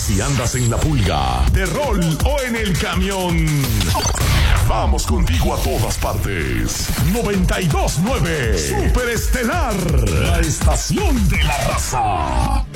Si andas en la pulga, de rol o en el camión, vamos contigo a todas partes. 92.9 Super Estelar, la estación de la raza.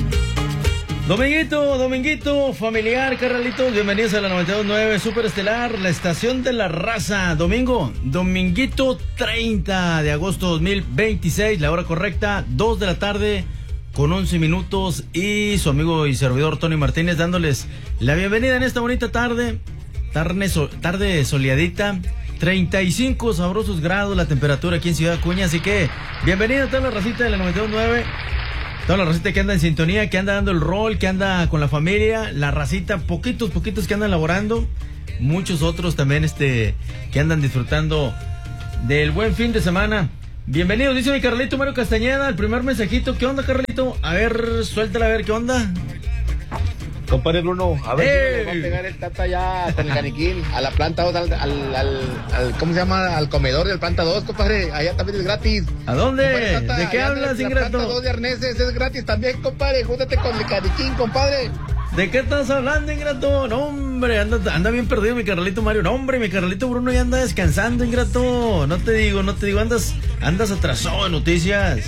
Dominguito, familiar, carnalitos, bienvenidos a la 92.9 Super Estelar, la estación de la raza. Dominguito 30 de agosto 2026, la hora correcta, 2 de la tarde con 11 minutos, y su amigo y servidor Tony Martínez dándoles la bienvenida en esta bonita tarde soleadita, 35 sabrosos grados la temperatura aquí en Ciudad Acuña, así que bienvenida a toda la racita de la 92.9. Toda la racita que anda en sintonía, que anda dando el rol, que anda con la familia, la racita, poquitos que andan laborando, muchos otros también que andan disfrutando del buen fin de semana. Bienvenidos, dice mi Carlito Mario Castañeda, el primer mensajito. ¿Qué onda, Carlito? A ver, suéltala, a ver, ¿qué onda? Compadre Bruno, a ver, va a pegar el Tata ya con el caniquín a la planta 2, al ¿cómo se llama? Al comedor del planta 2, compadre, allá también es gratis. ¿A dónde? Compadre, Tata, ¿de qué hablas, ingrato? La planta 2 de arneses es gratis también, compadre, júntate con el caniquín, compadre. ¿De qué estás hablando, ingrato? No, hombre, anda bien perdido mi Carlito Mario. No, hombre, mi Carlito Bruno ya anda descansando, ingrato. No te digo, andas atrasado en noticias.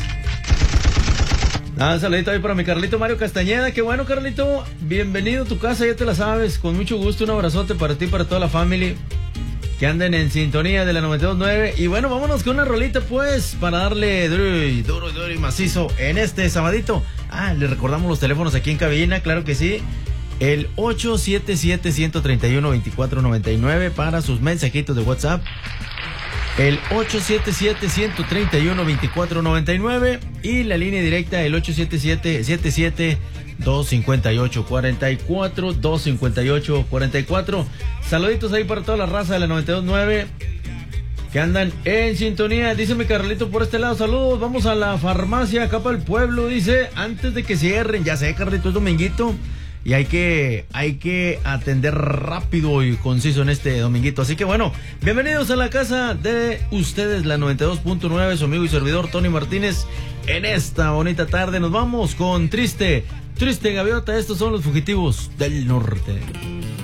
Un saludito ahí para mi Carlito Mario Castañeda. Qué bueno, Carlito. Bienvenido a tu casa, ya te la sabes. Con mucho gusto, un abrazote para ti y para toda la familia que anden en sintonía de la 92.9. Y bueno, vámonos con una rolita, pues, para darle duro y macizo en este sabadito. Les recordamos los teléfonos aquí en cabina, claro que sí. El 877-131-2499 para sus mensajitos de WhatsApp. El 877-131-2499 y la línea directa el 877-258-44, 258-44. Saluditos ahí para toda la raza de la 92.9 que andan en sintonía. Dice mi Carlito por este lado, saludos, vamos a la farmacia acá para el pueblo, dice, antes de que cierren. Ya sé, Carlito, es dominguito y hay que atender rápido y conciso en este dominguito. Así que bueno, bienvenidos a la casa de ustedes, la 92.9, su amigo y servidor Tony Martínez. En esta bonita tarde nos vamos con Triste Gaviota. Estos son los Fugitivos del Norte.